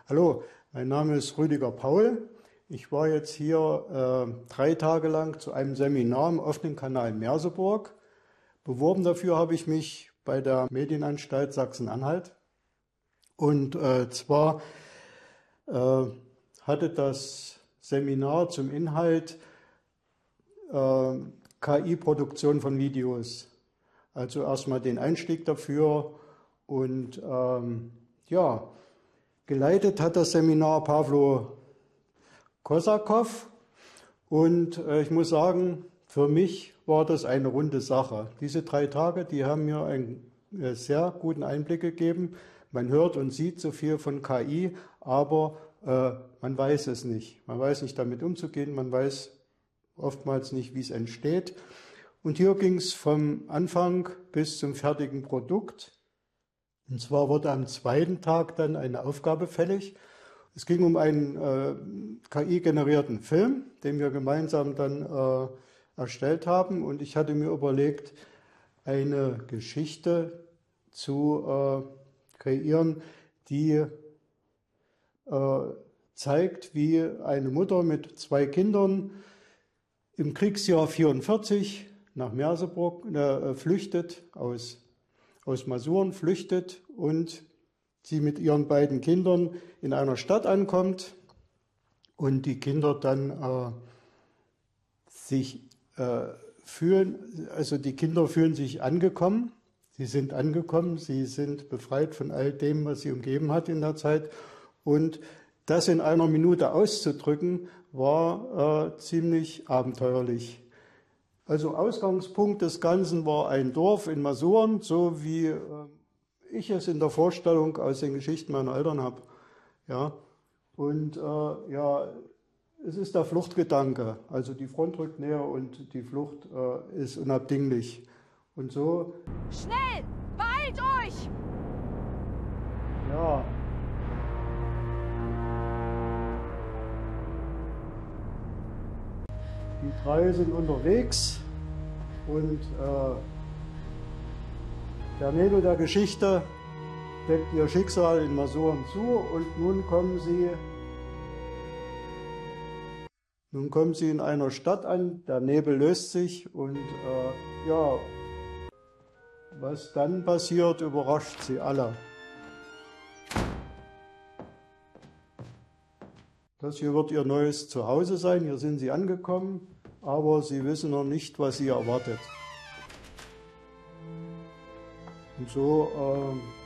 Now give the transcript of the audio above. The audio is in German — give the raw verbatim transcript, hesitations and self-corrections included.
Hallo, mein Name ist Rüdiger Paul. Ich war jetzt hier äh, drei Tage lang zu einem Seminar im offenen Kanal Merseburg. Beworben dafür habe ich mich bei der Medienanstalt Sachsen-Anhalt. Und äh, zwar äh, hatte das Seminar zum Inhalt äh, K I-Produktion von Videos. Also erstmal den Einstieg dafür und ähm, ja, geleitet hat das Seminar Pawlo Kosakow und äh, ich muss sagen, für mich war das eine runde Sache. Diese drei Tage, die haben mir einen äh, sehr guten Einblick gegeben. Man hört und sieht so viel von K I, aber äh, man weiß es nicht. Man weiß nicht damit umzugehen, man weiß oftmals nicht, wie es entsteht. Und hier ging es vom Anfang bis zum fertigen Produkt. Und zwar wurde am zweiten Tag dann eine Aufgabe fällig. Es ging um einen äh, K I-generierten Film, den wir gemeinsam dann äh, erstellt haben. Und ich hatte mir überlegt, eine Geschichte zu äh, kreieren, die äh, zeigt, wie eine Mutter mit zwei Kindern im Kriegsjahr vierundvierzig nach Merseburg äh, flüchtet aus aus Masuren flüchtet und sie mit ihren beiden Kindern in einer Stadt ankommt und die Kinder dann äh, sich äh, fühlen, also die Kinder fühlen sich angekommen, sie sind angekommen, sie sind befreit von all dem, was sie umgeben hat in der Zeit, und das in einer Minute auszudrücken, war äh, ziemlich abenteuerlich. Also Ausgangspunkt des Ganzen war ein Dorf in Masuren, so wie äh, ich es in der Vorstellung aus den Geschichten meiner Eltern habe. Ja, und äh, ja, es ist der Fluchtgedanke. Also die Front rückt näher und die Flucht äh, ist unabdinglich. Und so. Schnell, beeilt euch! Ja. Die drei sind unterwegs und äh, der Nebel der Geschichte deckt ihr Schicksal in Masuren zu und nun kommen sie, nun kommen sie in einer Stadt an, der Nebel löst sich und äh, ja, was dann passiert, überrascht sie alle. Das hier wird ihr neues Zuhause sein, hier sind sie angekommen, aber sie wissen noch nicht, was sie erwartet. Und so äh,